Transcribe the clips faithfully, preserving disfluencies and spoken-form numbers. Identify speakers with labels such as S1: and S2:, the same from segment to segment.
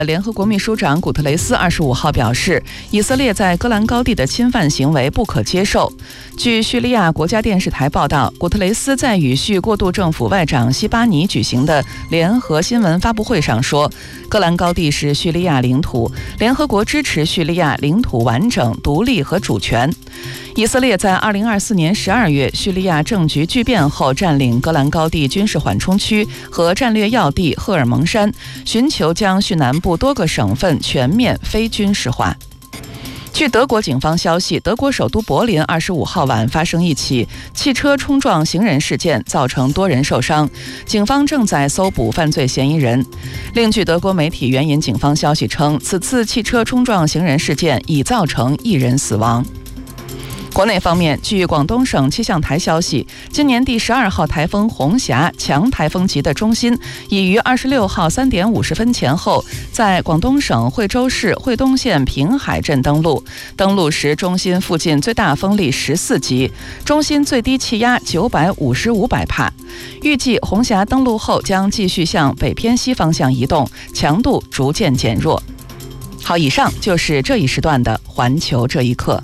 S1: 联合国秘书长古特雷斯二十五号表示，以色列在戈兰高地的侵犯行为不可接受。据叙利亚国家电视台报道，古特雷斯在与叙过渡政府外长西巴尼举行的联合新闻发布会上说，戈兰高地是叙利亚领土，联合国支持叙利亚领土完整、独立和主权。以色列在二零二四年十二月叙利亚政局巨变后，占领戈兰高地军事缓冲区和战略要地赫尔蒙山，寻求将叙南部多个省份全面非军事化。据德国警方消息，德国首都柏林二十五号晚发生一起汽车冲撞行人事件，造成多人受伤，警方正在搜捕犯罪嫌疑人。另据德国媒体援引警方消息称，此次汽车冲撞行人事件已造成一人死亡。国内方面，据广东省气象台消息，今年第十二号台风红霞强台风级的中心已于二十六号三点五十分前后在广东省惠州市惠东县平海镇登陆。登陆时，中心附近最大风力十四级，中心最低气压九百五十五百帕。预计红霞登陆后将继续向北偏西方向移动，强度逐渐减弱。好，以上就是这一时段的环球这一刻。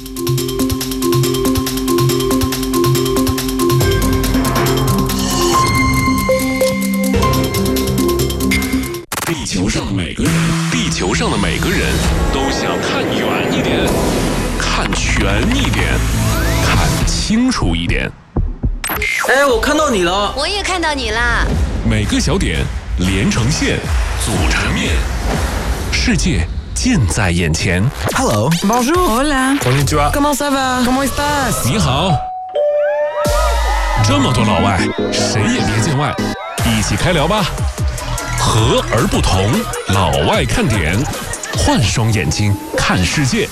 S2: 地球上每个人，地球上的每个人都想看远一点，看全一点，看清楚一点。
S3: 哎，我看到你了，
S4: 我也看到你啦。
S2: 每个小点连成线，组成面，世界近在眼前。
S3: Hello, bonjour,
S5: hola,
S3: konnichiwa,
S5: comment ça va, comment estás？
S2: 你好。这么多老外，谁也别见外，一起开聊吧。和而不同，老外看点，换双眼睛看世界。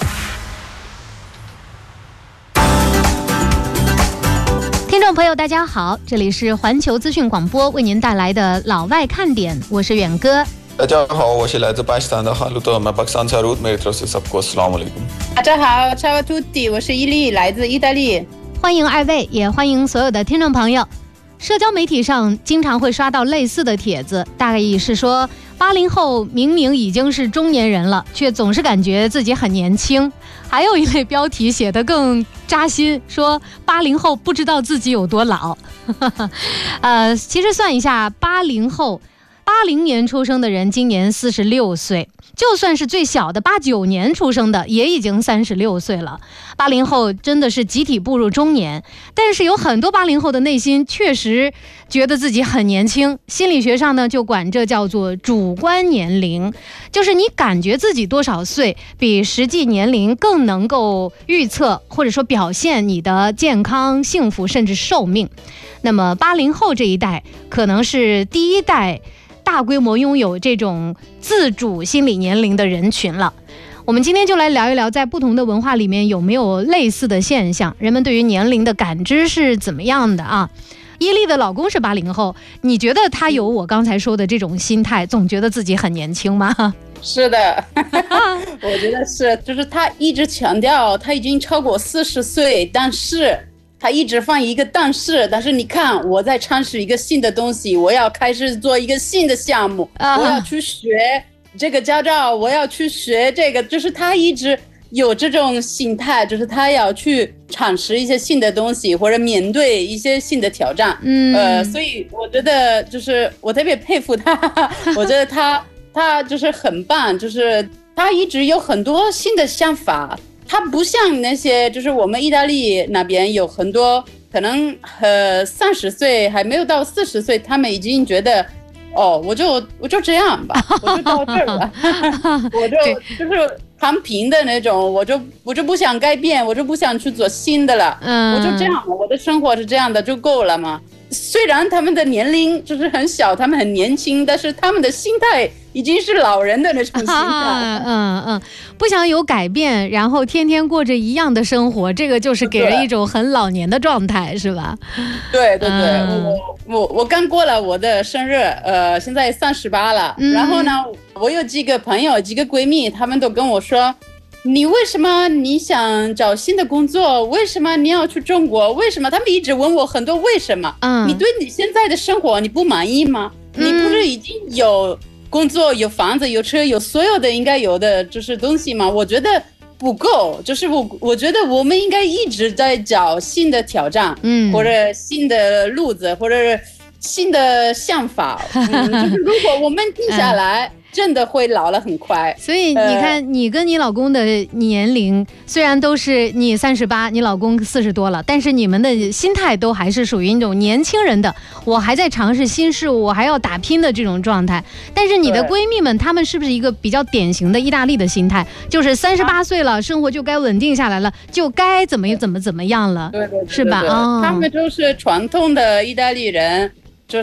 S6: 听众朋友大家好，这里是环球资讯广播为您带来的老外看点，我是远哥。
S7: 大家好，我是来自巴基斯坦的哈鲁特，मैं पाकिस्तान से हूँ, मेरी तरफ से सबको अस्सलाम वालेकुम。
S8: 大家好 ，Ciao a tutti， 我是伊利，来自意大利。
S6: 欢迎二位，也欢迎所有的听众朋友。社交媒体上经常会刷到类似的帖子，大概意是说，八零后明明已经是中年人了，却总是感觉自己很年轻。还有一类标题写得更扎心，说八零后不知道自己有多老。呃，其实算一下，八零后。八零年出生的人今年四十六岁，就算是最小的八九年出生的也已经三十六岁了。八零后真的是集体步入中年，但是有很多八零后的内心确实觉得自己很年轻。心理学上呢，就管这叫做主观年龄，就是你感觉自己多少岁，比实际年龄更能够预测或者说表现你的健康、幸福甚至寿命。那么八零后这一代可能是第一代大规模拥有这种自主心理年龄的人群了。我们今天就来聊一聊，在不同的文化里面有没有类似的现象，人们对于年龄的感知是怎么样的啊？伊利的老公是八零后，你觉得他有我刚才说的这种心态，总觉得自己很年轻吗？
S8: 是的，我觉得是，就是他一直强调他已经超过四十岁，但是他一直放一个但是，但是你看我在尝试一个新的东西，我要开始做一个新的项目，我要去学这个驾照，我要去学这个，就是他一直有这种心态，就是他要去尝试一些新的东西，或者面对一些新的挑战。嗯，呃，所以我觉得就是我特别佩服他，我觉得他他就是很棒，就是他一直有很多新的想法。他不像那些，就是我们意大利那边有很多可能呃三十岁还没有到四十岁，他们已经觉得哦，我就我就这样吧，我就到这儿了，我就就是躺平的那种，我就我就不想改变，我就不想去做新的了，嗯，我就这样，我的生活是这样的就够了嘛。虽然他们的年龄就是很小，他们很年轻，但是他们的心态已经是老人的那种心态。
S6: 啊、嗯嗯，不想有改变，然后天天过着一样的生活，这个就是给人一种很老年的状态，是吧？
S8: 对对对，嗯、我我我刚过了我的生日，呃，现在三十八了、嗯。然后呢，我有几个朋友、几个闺蜜，他们都跟我说。你为什么你想找新的工作？为什么你要去中国？为什么？他们一直问我很多为什么。嗯，你对你现在的生活你不满意吗？嗯、你不是已经有工作、有房子、有车、有所有的应该有的就是东西嘛。我觉得不够，就是我我觉得我们应该一直在找新的挑战，嗯，或者新的路子，或者新的想法。嗯，就是如果我们停下来。嗯真的会老了很快，
S6: 所以你看，呃、你跟你老公的年龄虽然都是你三十八，你老公四十多了，但是你们的心态都还是属于那种年轻人的，我还在尝试新事物，我还要打拼的这种状态。但是你的闺蜜们，她们是不是一个比较典型的意大利的心态？就是三十八岁了，生活就该稳定下来了，就该怎么怎么怎么样了，
S8: 对对对对
S6: 是吧？哦，
S8: 他们都是传统的意大利人，就是。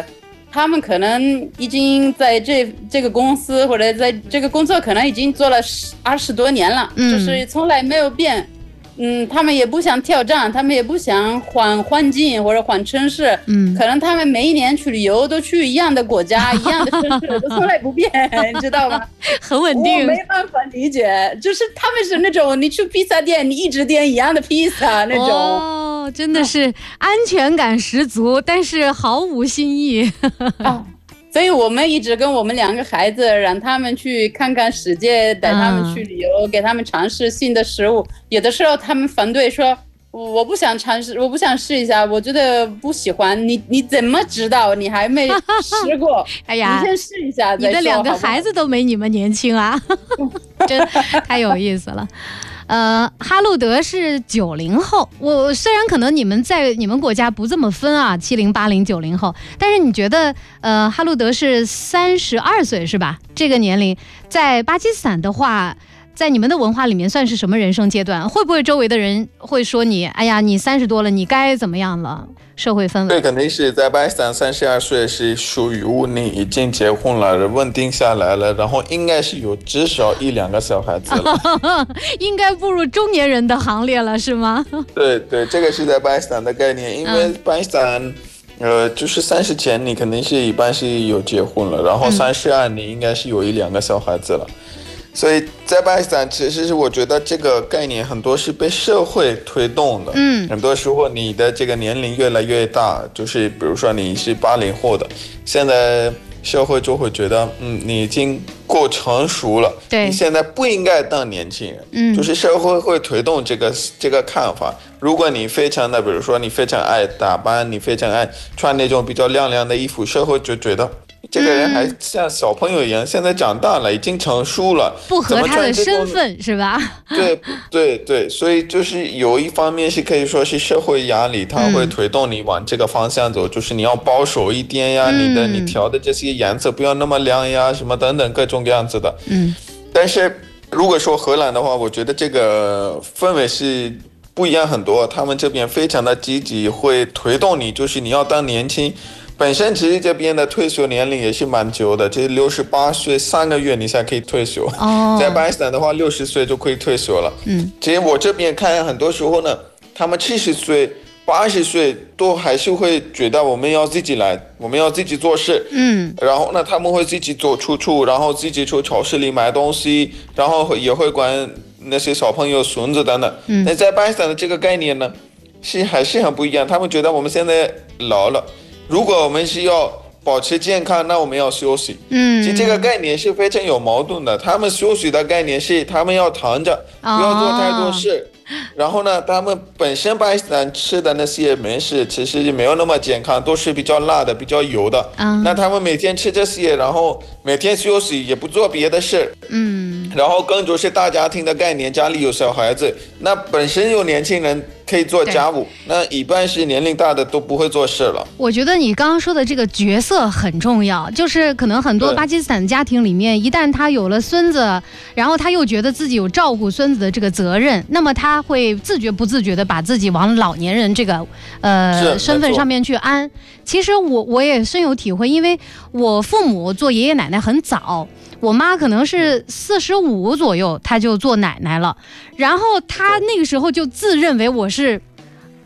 S8: 他们可能已经在这这个公司或者在这个工作可能已经做了二十多年了，嗯，就是从来没有变。嗯，他们也不想挑战，他们也不想换环境或者换城市。嗯，可能他们每一年去旅游都去一样的国家、一样的城市，都从来不变，你知道吗？
S6: 很稳定。
S8: 我没办法理解，就是他们是那种你去披萨店，你一直点一样的披萨那种。
S6: 哦，真的是安全感十足，但是毫无新意。
S8: 啊所以我们一直跟我们两个孩子，让他们去看看世界，带他们去旅游，嗯、给他们尝试新的食物。有的时候他们反对说，我不想尝试，我不想试一下，我觉得不喜欢。你你怎么知道？你还没试过？
S6: 哎呀，
S8: 你先试一下再说。
S6: 你的两个孩子都没你们年轻啊，真太有意思了。呃，哈路德是九零后，我虽然可能你们在你们国家不这么分啊，七零、八零、九零后，但是你觉得，呃，哈路德是三十二岁是吧？这个年龄在巴基斯坦的话，在你们的文化里面算是什么人生阶段？会不会周围的人会说你，哎呀，你三十多了，你该怎么样了？社会氛围。
S7: 对，肯定是在巴基斯坦，三十二岁是属于你已经结婚了，稳定下来了，然后应该是有至少一两个小孩子了，
S6: 应该步入中年人的行列了，是吗？
S7: 对对，这个是在巴基斯坦的概念，因为巴基斯坦，呃，就是三十前你肯定是一般是有结婚了，然后三十二你应该是有一两个小孩子了。所以在巴基斯坦，其实是我觉得这个概念很多是被社会推动的。嗯，很多时候你的这个年龄越来越大，就是比如说你是八零后的，现在社会就会觉得，嗯，你已经够成熟了，对，你现在不应该当年轻人。嗯，就是社会会推动这个这个看法。如果你非常的，比如说你非常爱打扮，你非常爱穿那种比较亮亮的衣服，社会就觉得。这个人还像小朋友一样，嗯、现在长大了，已经成熟了，
S6: 不合他的身份是吧？
S7: 对对对，所以就是有一方面是可以说是社会压力，它会推动你往这个方向走，嗯、就是你要保守一点呀，嗯、你的你调的这些颜色不要那么亮呀，什么等等各种各样子的。嗯，但是如果说荷兰的话，我觉得这个氛围是不一样很多，他们这边非常的积极，会推动你，就是你要当年轻。本身其实这边的退休年龄也是蛮久的，这六十八岁三个月你才可以退休。哦，在巴基斯坦的话，六十岁就可以退休了。嗯，其实我这边看很多时候呢，他们七十岁、八十岁都还是会觉得我们要自己来，我们要自己做事。嗯，然后呢，他们会自己走出处，然后自己去超市里买东西，然后也会管那些小朋友、孙子等等。嗯，那在巴基斯坦的这个概念呢，是还是很不一样。他们觉得我们现在老了。如果我们是要保持健康，那我们要休息。嗯，其实这个概念是非常有矛盾的。他们休息的概念是他们要躺着，不要做太多事。哦、然后呢，他们本身巴基斯坦吃的那些美食其实没有那么健康，都是比较辣的、比较油的。嗯，那他们每天吃这些，然后每天休息，也不做别的事。嗯，然后更就是大家庭的概念，家里有小孩子，那本身有年轻人。可以做家务，那一般是年龄大的都不会做事了。
S6: 我觉得你刚刚说的这个角色很重要，就是可能很多巴基斯坦家庭里面，一旦他有了孙子，然后他又觉得自己有照顾孙子的这个责任，那么他会自觉不自觉的把自己往老年人这个呃身份上面去安。其实我我也深有体会，因为我父母做爷爷奶奶很早。我妈可能是四十五左右，她就做奶奶了，然后她那个时候就自认为我是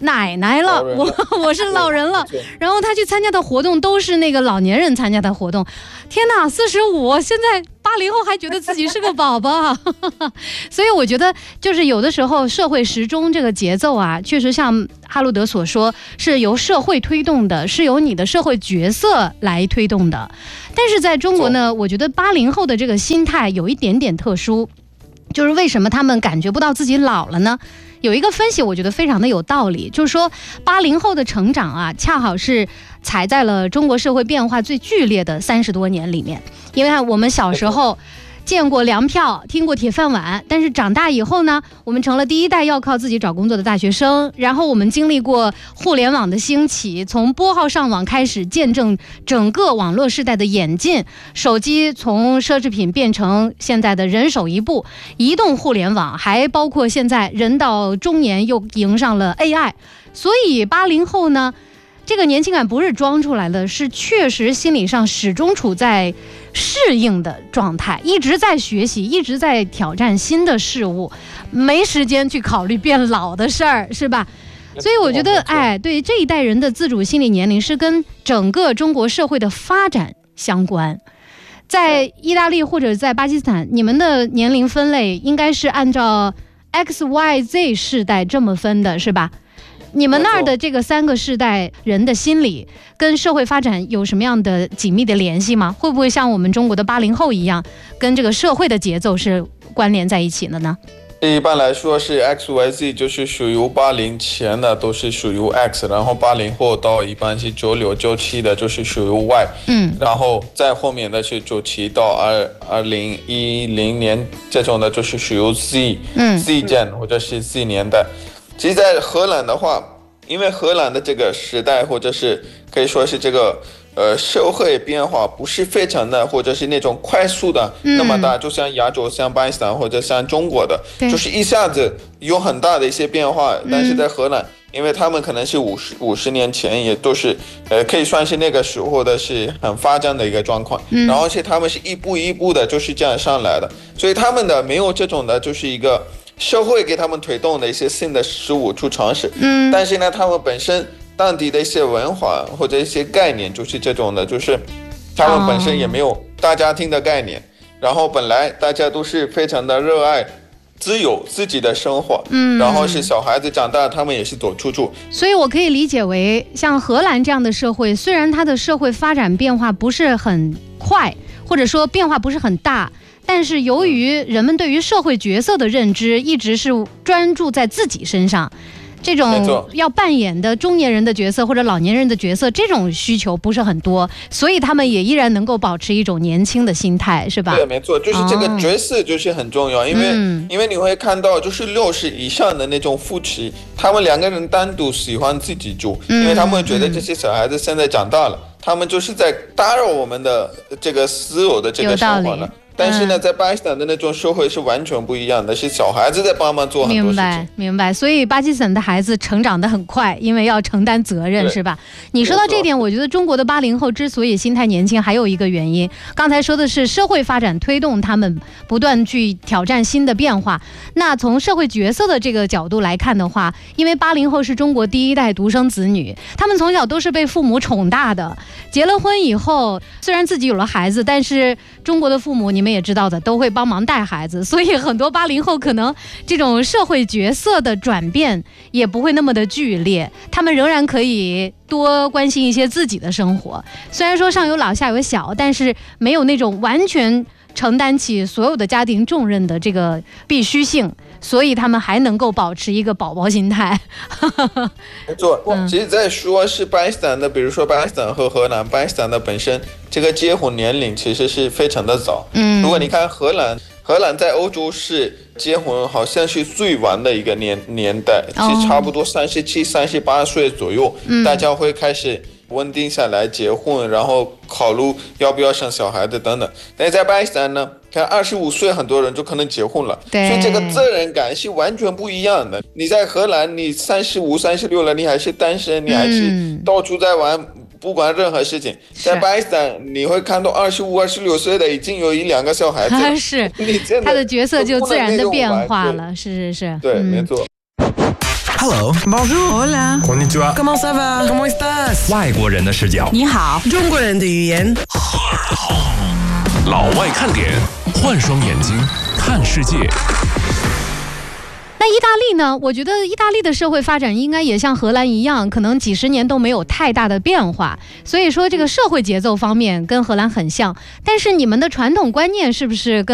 S6: 奶奶了，我我是老人了。然后他去参加的活动都是那个老年人参加的活动。天哪，四十五，现在八零后还觉得自己是个宝宝。所以我觉得，就是有的时候社会时钟这个节奏啊，确实像哈路德所说，是由社会推动的，是由你的社会角色来推动的。但是在中国呢，我觉得八零后的这个心态有一点点特殊，就是为什么他们感觉不到自己老了呢？有一个分析我觉得非常的有道理，就是说八零后的成长啊，恰好是踩在了中国社会变化最剧烈的三十多年里面。因为我们小时候见过粮票，听过铁饭碗，但是长大以后呢，我们成了第一代要靠自己找工作的大学生，然后我们经历过互联网的兴起，从拨号上网开始见证整个网络时代的演进，手机从奢侈品变成现在的人手一部，移动互联网，还包括现在人到中年又迎上了 A I。 所以八零后呢，这个年轻感不是装出来的，是确实心理上始终处在适应的状态，一直在学习，一直在挑战新的事物，没时间去考虑变老的事儿，是吧？所以我觉得，哎，对这一代人的自主心理年龄是跟整个中国社会的发展相关。在意大利或者在巴基斯坦，你们的年龄分类应该是按照 X Y Z 世代这么分的，是吧？你们那儿的这个三个世代人的心理跟社会发展有什么样的紧密的联系吗？会不会像我们中国的八零后一样，跟这个社会的节奏是关联在一起的呢？
S7: 一般来说是 X Y Z， 就是属于八零前的都是属于 X， 然后八零后到一般是九六九七的就是属于 Y， 嗯，然后再后面的是九七到二二零一零年这种的就是属于 Z， 嗯 Z Gen 或者是 Z 年代。其实在荷兰的话，因为荷兰的这个时代或者是可以说是这个呃社会变化不是非常的或者是那种快速的那么大，嗯，就像亚洲像巴基斯坦或者像中国的，就是一下子有很大的一些变化，嗯，但是在荷兰因为他们可能是五十五十年前也都是呃可以算是那个时候的是很发展的一个状况，嗯，然后是他们是一步一步的就是这样上来的，所以他们的没有这种的就是一个社会给他们推动的一些新的事物去尝试，嗯，但是呢，他们本身当地的一些文化或者一些概念就是这种的，就是他们本身也没有大家庭的概念，哦，然后本来大家都是非常的热爱自由自己的生活，嗯，然后是小孩子长大，他们也是走出去。
S6: 所以我可以理解为，像荷兰这样的社会，虽然它的社会发展变化不是很快，或者说变化不是很大，但是由于人们对于社会角色的认知一直是专注在自己身上，这种要扮演的中年人的角色或者老年人的角色，这种需求不是很多，所以他们也依然能够保持一种年轻的心态，是吧？
S7: 对，没错，就是这个角色就是很重要，哦，因为、嗯、因为你会看到就是六十以上的那种夫妻，他们两个人单独喜欢自己住，嗯，因为他们觉得这些小孩子现在长大了，嗯，他们就是在打扰我们的这个私有的这个生活了。但是呢，在巴基斯坦的那种社会是完全不一样的，是小孩子在帮忙做很多事情。明白，
S6: 明白。所以巴基斯坦的孩子成长得很快，因为要承担责任，是吧？你说到这点，我觉得中国的八零后之所以心态年轻，还有一个原因，刚才说的是社会发展推动他们不断去挑战新的变化。那从社会角色的这个角度来看的话，因为八零后是中国第一代独生子女，他们从小都是被父母宠大的。结了婚以后，虽然自己有了孩子，但是中国的父母，你们也知道的，都会帮忙带孩子，所以很多八零后可能这种社会角色的转变也不会那么的剧烈，他们仍然可以多关心一些自己的生活。虽然说上有老下有小，但是没有那种完全承担起所有的家庭重任的这个必须性，所以他们还能够保持一个宝宝心态。
S7: 没错，其实在说是巴基斯坦的，比如说巴基斯坦和荷兰，巴基斯坦的本身这个结婚年龄其实是非常的早。嗯，如果你看荷兰，荷兰在欧洲是结婚好像是最晚的一个年年代，哦，是差不多三十七、三十八岁左右，嗯，大家会开始稳定下来结婚，然后考虑要不要生小孩子等等。但是在巴基斯坦呢，看二十五岁很多人就可能结婚了，所以这个责任感是完全不一样的。你在荷兰，你三十五、三十六了，你还是单身，你还是到处在玩，嗯，不管任何事情。在巴基斯坦，你会看到二十五、二十六岁的已经有一两个小孩子了，
S6: 是，他的角色就自然的变化了，是是是，
S7: 对，嗯，没错。
S5: Hello.
S3: Bonjour.
S4: Hola.
S5: Konnichiwa. Comment ça va? Comment estás?
S9: 外国人的视角，
S4: 你好。
S3: 中国人的语言。
S2: 老外看点，换双眼睛看世界。
S6: 那意大利呢？我觉得意大利的社会发展应该也像荷兰一样，可能几十年都没有太大的变化。所以说，这个社会节奏方面跟荷兰很像，但是你们的传统观念是不是跟